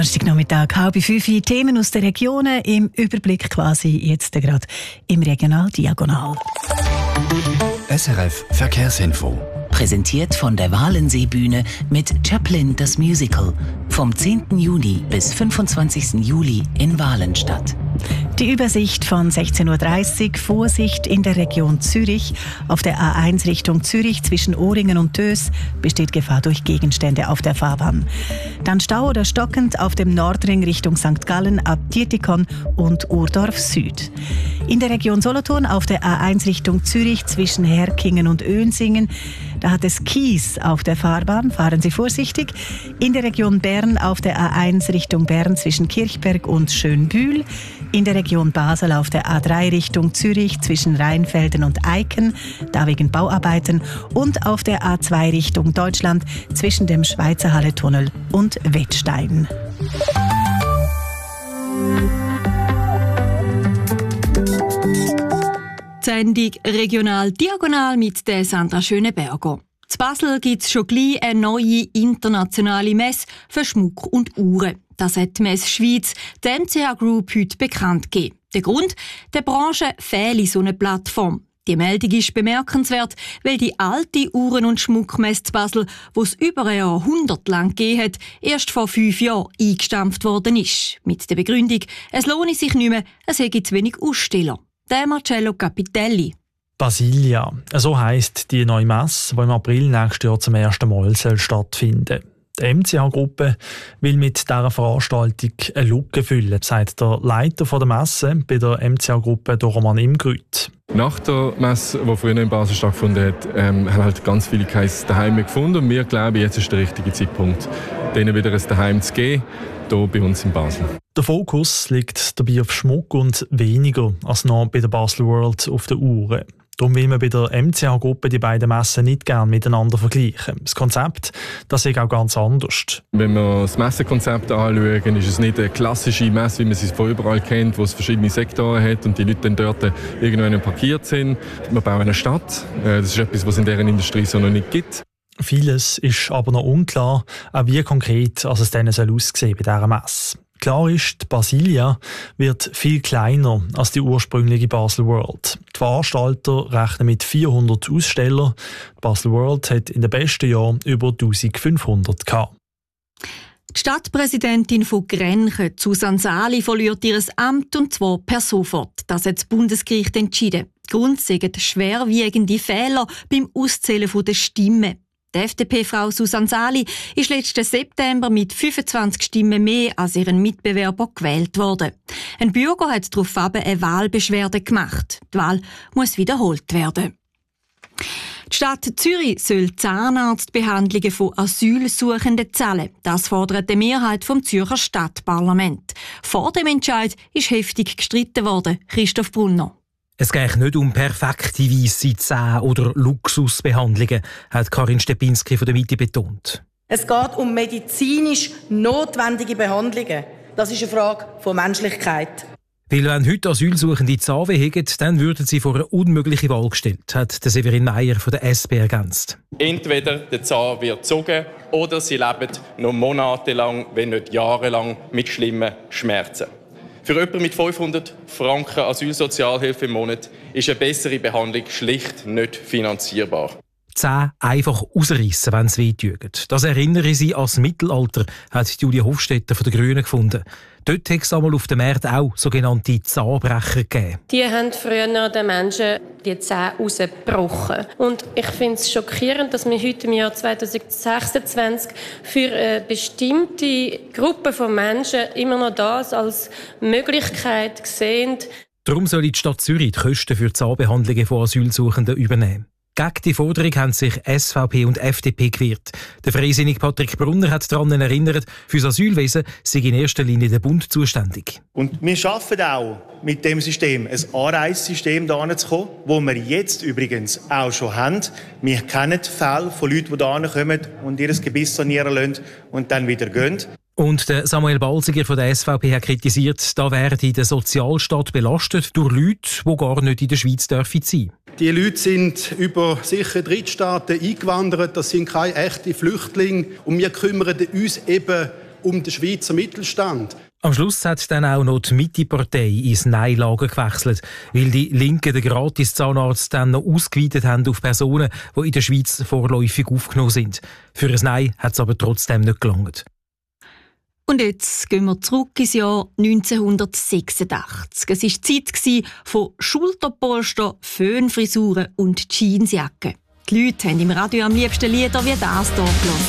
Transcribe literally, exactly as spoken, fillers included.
Donnerstagnachmittag, halb fünf, Themen aus den Regionen im Überblick quasi jetzt gerade im Regional Diagonal. S R F Verkehrsinfo. Präsentiert von der Walensee-Bühne mit Chaplin das Musical. Vom zehnten Juni bis fünfundzwanzigsten Juli in Walenstadt. Die Übersicht von sechzehn Uhr dreißig. Vorsicht in der Region Zürich. Auf der A eins Richtung Zürich zwischen Ohringen und Dös besteht Gefahr durch Gegenstände auf der Fahrbahn. Dann Stau oder stockend auf dem Nordring Richtung Sankt Gallen ab Dietikon und Urdorf Süd. In der Region Solothurn auf der A eins Richtung Zürich zwischen Herkingen und Önsingen. Da hat es Kies auf der Fahrbahn. Fahren Sie vorsichtig. In der Region Bern auf der A eins Richtung Bern zwischen Kirchberg und Schönbühl. In der Region Basel auf der A drei Richtung Zürich zwischen Rheinfelden und Eiken, da wegen Bauarbeiten. Und auf der A zwei Richtung Deutschland zwischen dem Schweizer Halletunnel und Wettstein. Die Sendung «Regional Diagonal» mit der Sandra Schöneberger. In Basel gibt es schon gleich eine neue internationale Messe für Schmuck und Uhren. Das hat die Messe Schweiz, die M C H Group, heute bekannt gegeben. Der Grund? Der Branche fehle so eine Plattform. Die Meldung ist bemerkenswert, weil die alte Uhren- und Schmuckmesse in Basel, die es über ein Jahrhundert lang gegeben hat, erst vor fünf Jahren eingestampft worden ist. Mit der Begründung, es lohne sich nicht mehr, es hätte zu wenig Aussteller. Der Marcello Capitelli. Basilia, so heisst die neue Messe, die im April nächstes Jahr zum ersten Mal stattfinden soll. Die M C H-Gruppe will mit dieser Veranstaltung eine Lücke füllen, sagt der Leiter der Messe bei der M C H-Gruppe, Roman Imgrüt. Nach der Messe, die früher in Basel stattgefunden hat, ähm, haben halt ganz viele kein Daheim mehr gefunden. Und wir glauben, jetzt ist der richtige Zeitpunkt, denen wieder ein Daheim zu geben, hier bei uns in Basel. Der Fokus liegt dabei auf Schmuck und weniger als noch bei der Basel World auf den Uhren. Darum will man bei der M C H-Gruppe die beiden Messen nicht gerne miteinander vergleichen. Das Konzept, das ist auch ganz anders. Wenn wir das Messekonzept anschauen, ist es nicht eine klassische Messe, wie man sie von überall kennt, wo es verschiedene Sektoren hat und die Leute dann dort irgendwann parkiert sind. Wir bauen eine Stadt. Das ist etwas, was es in dieser Industrie so noch nicht gibt. Vieles ist aber noch unklar, auch wie konkret also es dann aussehen soll bei dieser Messe. Klar ist, die Basilia wird viel kleiner als die ursprüngliche Basel World. Die Veranstalter rechnen mit vierhundert Ausstellern. Die Basel World hat in den besten Jahren über eintausendfünfhundert gehabt. Die Stadtpräsidentin von Grenchen, Susanne Sali, verliert ihr Amt und zwar per sofort. Das hat das Bundesgericht entschieden. Grund sind schwerwiegende Fehler beim Auszählen der Stimmen. Die F D P-Frau Susanne Sali ist letzten September mit fünfundzwanzig Stimmen mehr als ihren Mitbewerber gewählt worden. Ein Bürger hat daraufhin eine Wahlbeschwerde gemacht. Die Wahl muss wiederholt werden. Die Stadt Zürich soll Zahnarztbehandlungen von Asylsuchenden zahlen. Das fordert die Mehrheit vom Zürcher Stadtparlament. Vor dem Entscheid ist heftig gestritten worden. Christoph Brunner. Es geht nicht um perfekte weisse Zähne oder Luxusbehandlungen, hat Karin Stepinski von der Mitte betont. Es geht um medizinisch notwendige Behandlungen. Das ist eine Frage von Menschlichkeit. Weil wenn heute Asylsuchende Zahnweh haben, dann würden sie vor eine unmögliche Wahl gestellt, hat Severin Meyer von der S P ergänzt. Entweder der Zahn wird gezogen oder sie leben noch monatelang, wenn nicht jahrelang, mit schlimmen Schmerzen. Für jemanden mit fünfhundert Franken Asylsozialhilfe im Monat ist eine bessere Behandlung schlicht nicht finanzierbar. Zähne einfach rausreißen, wenn es weh tut. Das erinnere sie ans Mittelalter, hat Julia Hofstetter von den Grünen gefunden. Dort hat es einmal auf dem Markt auch sogenannte Zahnbrecher gegeben. Die haben früher den Menschen die Zähne rausgebrochen. Und ich finde es schockierend, dass wir heute im Jahr zweitausendsechsundzwanzig für eine bestimmte Gruppe von Menschen immer noch das als Möglichkeit sehen. Darum soll die Stadt Zürich die Kosten für die Zahnbehandlungen von Asylsuchenden übernehmen. Gegen die Forderung haben sich S V P und F D P gewehrt. Der Freisinnige Patrick Brunner hat daran erinnert, für das Asylwesen sei in erster Linie der Bund zuständig. Und wir schaffen auch mit dem System ein Anreissystem hierher zu kommen, das wir jetzt übrigens auch schon haben. Wir kennen Fälle von Leuten, die hierher kommen und ihr Gebiss sanieren lassen und dann wieder gehen. Und der Samuel Balziger von der S V P hat kritisiert, da werde der Sozialstaat belastet durch Leute, die gar nicht in der Schweiz dürfen sein. Die Leute sind über sicher Drittstaaten eingewandert, das sind keine echten Flüchtlinge. Und wir kümmern uns eben um den Schweizer Mittelstand. Am Schluss hat dann auch noch die Mitte-Partei ins Nein-Lager gewechselt, weil die Linken den Gratis-Zahnarzt dann noch ausgeweitet haben auf Personen, die in der Schweiz vorläufig aufgenommen sind. Für ein Nein hat es aber trotzdem nicht gelangt. Und jetzt gehen wir zurück ins Jahr neunzehnhundertsechsundachtzig. Es war die Zeit von Schulterpolster, Föhnfrisuren und Jeansjacken. Die Leute haben im Radio am liebsten Lieder wie das hier gehört.